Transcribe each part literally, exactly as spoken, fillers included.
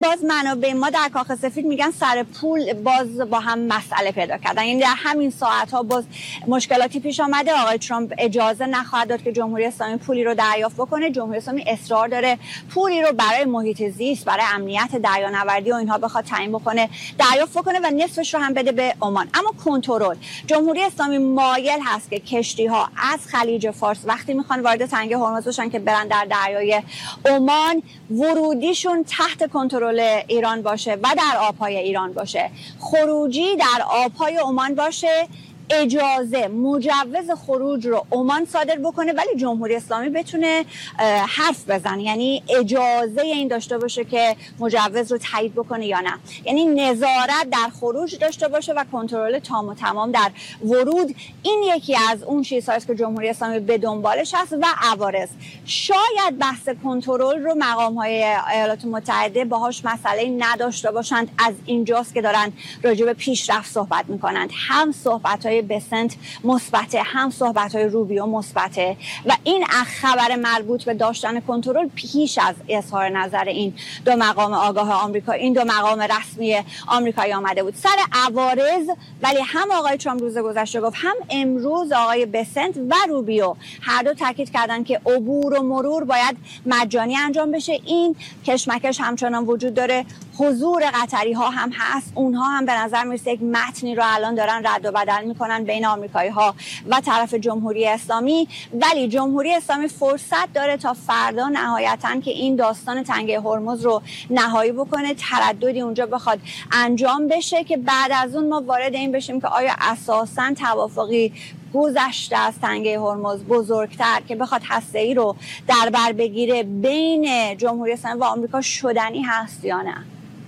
باز منابع ما در کاخ سفید میگن سر پول باز با هم مسئله پیدا کردن، یعنی در همین ساعت ها باز مشکلاتی پیش آمده. آقای ترامپ اجازه نخواهد داد که جمهوری اسلامی پولی رو دریافت بکنه. جمهوری اسلامی اصرار داره پولی رو برای محیط زیست، برای امنیت دریانوردی و اینها بخواد تعیین بکنه، دریافت بکنه و نصفش رو هم بده به عمان. اما کنترل، جمهوری اسلامی مایل هست که کشتی ها از خلیج فارس وقتی میخوان وارد تنگه هرمز بشن که برن در دریای عمان، ورودیشون تحت کنترل ایران باشه و در آبهای ایران باشه، خروجی در آبهای عمان باشه، اجازه مجوز خروج رو عمان صادر بکنه ولی جمهوری اسلامی بتونه حرف بزنه، یعنی اجازه این داشته باشه که مجوز رو تایید بکنه یا نه، یعنی نظارت در خروج داشته باشه و کنترل تام و تمام در ورود. این یکی از اون چیزهاست که جمهوری اسلامی به دنبالش هست و عوارض. شاید بحث کنترل رو مقام‌های ایالات متحده باهاش مسئله نداشته باشند، از اینجاست که دارن راجع به پیشرفت صحبت میکنند. هم صحبت‌های بسنت مثبته، هم صحبت‌های روبیو مثبته و این خبر مربوط به داشتن کنترل پیش از اظهار نظر این دو مقام آگاه آمریکا، این دو مقام رسمی آمریکایی آمده بود. سر عوارض ولی هم آقای ترامپ روز گذشته گفت، هم امروز آقای بسنت و روبیو هر دو تاکید کردن که عبور و مرور باید مجانی انجام بشه. این کشمکش همچنان وجود داره. حضور قطری ها هم هست، اونها هم به نظر میرسه یک متنی رو الان دارن رد و بدل میکنن بین آمریکایی ها و طرف جمهوری اسلامی، ولی جمهوری اسلامی فرصت داره تا فردا نهایتاً که این داستان تنگه هرمز رو نهایی بکنه، ترددی اونجا بخواد انجام بشه که بعد از اون ما وارد این بشیم که آیا اساساً توافقی گذشته از تنگه هرمز بزرگتر که بخواد هسته‌ای رو در بر بگیره بین جمهوری اسلامی و آمریکا شدنی هست یا نه.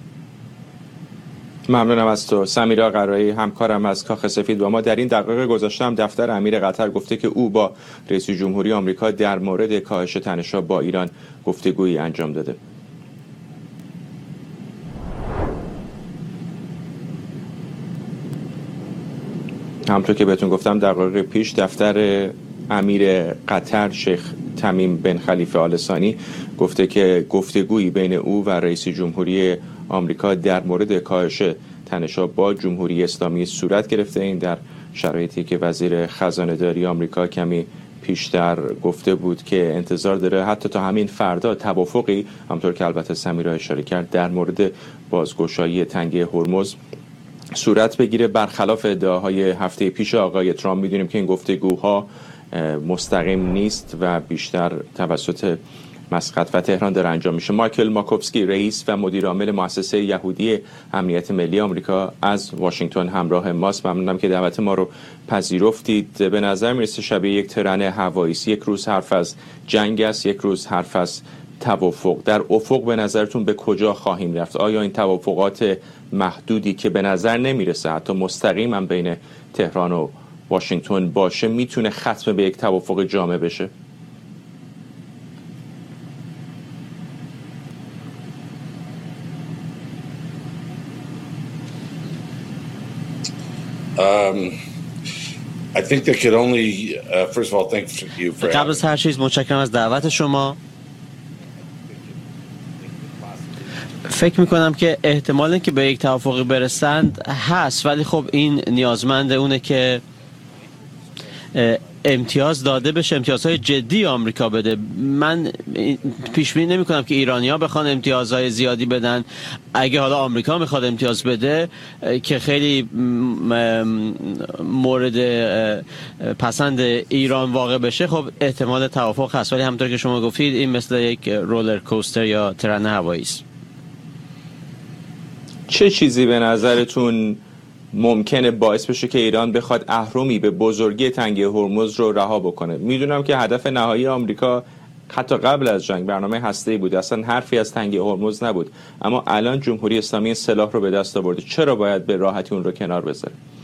ممنونم از تو. سمیرا قرایی همکارم از کاخ سفید با ما در این دقایق گذشته هم دفتر امیر قطر گفته که او با رئیس جمهوری آمریکا در مورد کاهش تنش‌ها با ایران گفتگویی انجام داده. همونطور که بهتون گفتم دقایق پیش دفتر امیر قطر شیخ تمیم بن خلیفه آل ثانی گفته که گفتگویی بین او و رئیس جمهوری آمریکا در مورد کاهش تنش‌ها با جمهوری اسلامی صورت گرفته. این در شرایطی که وزیر خزانه داری آمریکا کمی پیشتر گفته بود که انتظار داره حتی تا همین فردا توافقی، همونطور که البته سمیرا اشاره کرد، در مورد بازگشایی تنگه هرمز صورت بگیره. برخلاف ادعاهای هفته پیش آقای ترامپ میدونیم که این گفتگوها مستقیم نیست و بیشتر توسط مسقط و تهران داره انجام میشه. مایکل ماکوفسکی رئیس و مدیر عامل مؤسسه یهودی امنیت ملی آمریکا از واشنگتن همراه ماست. ممنونم که دعوت ما رو پذیرفتید. به نظر میرسه شبیه یک ترن هوایی است. یک روز حرف از جنگ است، یک روز حرف از توافق. در افق به نظرتون به کجا خواهیم رفت؟ آیا این توافقات محدودی که به نظر نمیرسه حتی مستقیما بین تهران و واشنگتن باشه میتونه ختم به یک توافق جامع بشه؟ Um, I think they could only, uh, first of all, thank you for قبل از هر چیز متشکرم از دعوت شما. فکر میکنم که احتمال که به یک توافقی برسند هست، ولی خب این نیازمند اونه که امتیاز داده بشه، امتیازهای جدی آمریکا بده. من پیش بینی نمی کنم که ایرانی‌ها بخوان امتیازهای زیادی بدن. اگه حالا آمریکا میخواد امتیاز بده که خیلی مورد پسند ایران واقع بشه، خب احتمال توافق هست، ولی همونطور که شما گفتید این مثل یک رولر کوستر یا ترن هوایی است. چه چیزی به نظرتون ممکنه باعث بشه که ایران بخواد اهرمی به بزرگی تنگه هرمز رو رها بکنه؟ میدونم که هدف نهایی آمریکا حتی قبل از جنگ برنامه هسته‌ای بود، اصلا حرفی از تنگه هرمز نبود، اما الان جمهوری اسلامی این سلاح رو به دست آورده. چرا باید به راحتی اون رو کنار بذاره؟